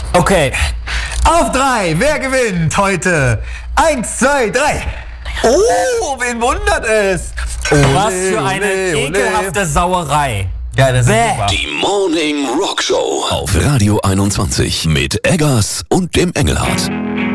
Okay. Auf 3. Wer gewinnt heute? 1, 2, 3. Oh, wen wundert es? Was für eine ekelhafte Sauerei. Ja, das ist super. Die Morning Rock Show auf Radio 21 mit Eggers und dem Engelhardt.